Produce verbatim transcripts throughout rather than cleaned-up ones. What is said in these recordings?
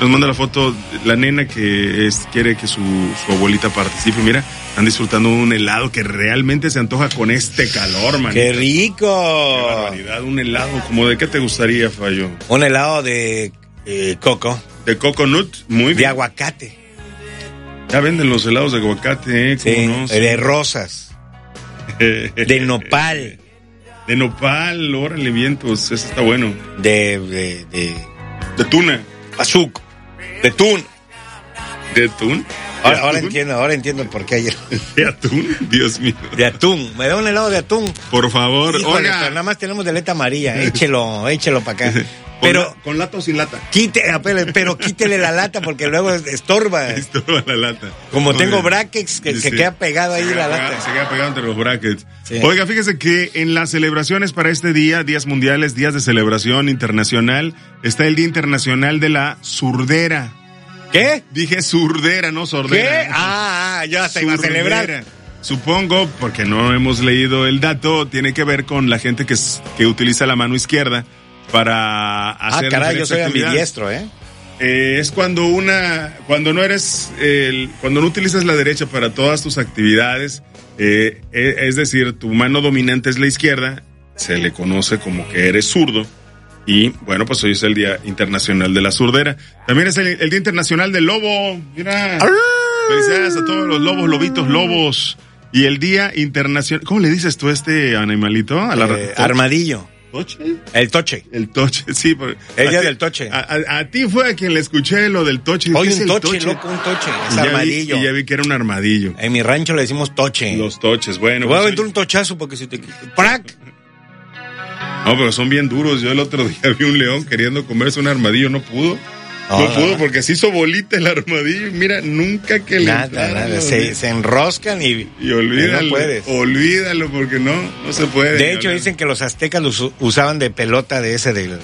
Nos manda la foto la nena que es, quiere que su, su abuelita participe. Mira, están disfrutando un helado que realmente se antoja con este calor, man. ¡Qué rico! ¡Qué barbaridad! Un helado, ¿como de qué te gustaría, Fallo? Un helado de eh, coco. De coconut, muy bien. De aguacate. Ya venden los helados de aguacate, ¿eh? Sí, no? de rosas. De nopal. De nopal, órale, vientos, eso está bueno. De, de, de... De tuna. Azúcar. De atún. ¿De atún? Ahora, ahora entiendo, ahora entiendo por qué ayer. ¿De atún? Dios mío. De atún. Me da un helado de atún. Por favor. Híjole, pero nada más tenemos de leta amarilla. Échelo, échelo para acá. Pero con, la, con lata o sin lata. Quite, pero quítele la lata porque luego estorba. Estorba la lata. Como Muy tengo bien. brackets que Sí, se sí. queda pegado ahí se la queda lata. Pegado, se queda pegado entre los brackets. Sí. Oiga, fíjese que en las celebraciones para este día, días mundiales, días de celebración internacional, está el Día Internacional de la Surdera. ¿Qué? Dije surdera, no sordera. ¿Qué? Ah, ah, ya se iba a celebrar. Supongo, porque no hemos leído el dato, tiene que ver con la gente que, que utiliza la mano izquierda para hacer. Ah, caray, yo soy actividades. ambidiestro, ¿eh? Eh, es cuando una, cuando no eres, el, cuando no utilizas la derecha para todas tus actividades, eh, es decir, tu mano dominante es la izquierda, se le conoce como que eres zurdo. Y bueno, pues hoy es el Día Internacional de la Surdera. También es el, el Día Internacional del Lobo. Mira. ¡Arr! Felicidades a todos los lobos, lobitos, lobos. Y el Día Internacional. ¿Cómo le dices tú a este animalito? A la eh, armadillo. ¿Toche? El toche. El toche, sí. El día ti, del toche. A, a, a ti fue a quien le escuché lo del toche. Oye, ¿Qué es un el toche, toche, loco, un toche. Es y armadillo. Vi, y ya vi que era un armadillo. En mi rancho le decimos toche. Los toches, bueno. Voy a pues, aventar un tochazo porque si te... ¡Prac! No, pero son bien duros. Yo el otro día vi un león queriendo comerse un armadillo, no pudo. No, no pudo porque se hizo bolita el armadillo. Mira, nunca que le... Nada, nada. Se, se enroscan y... Y olvídalo, no puedes. olvídalo porque no, no se puede. De hecho, dicen que los aztecas los usaban de pelota de ese del...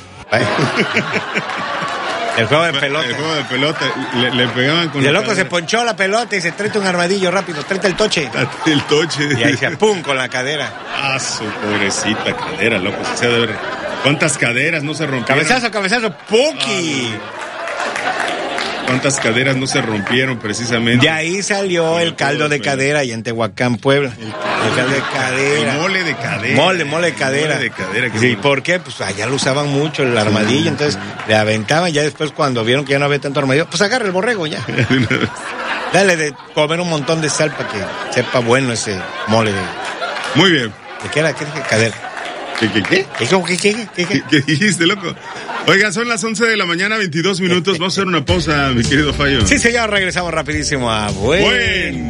El juego de pelota. El juego de pelota. Le, le pegaban con y el la loco cadera. se ponchó la pelota y se trata un armadillo rápido. Trata el toche. El toche. Y ahí se pum con la cadera. Ah, su pobrecita cadera, loco. Se ha de ver. ¿Cuántas caderas no se rompieron? Cabezazo, cabezazo, ¡puki! ¿Cuántas caderas no se rompieron precisamente? De ahí salió el caldo de cadera y en Tehuacán, Puebla. El, el caldo de cadera. El mole de cadera. Mole, mole de cadera. Mole de cadera. Sí, ¿por qué? Pues allá lo usaban mucho, el armadillo, entonces le aventaban, ya después cuando vieron que ya no había tanto armadillo, pues agarra el borrego ya. Dale de comer un montón de sal para que sepa bueno ese mole de... Muy bien. ¿De qué era? ¿Qué dije? Cadera. ¿Qué, qué, qué? ¿Qué, qué, qué, qué, ¿Qué, qué dijiste, loco? Oigan, son las once de la mañana, veintidós minutos. Vamos a hacer una pausa, mi querido Fallo. Sí, señor, regresamos rapidísimo a Buen... Buen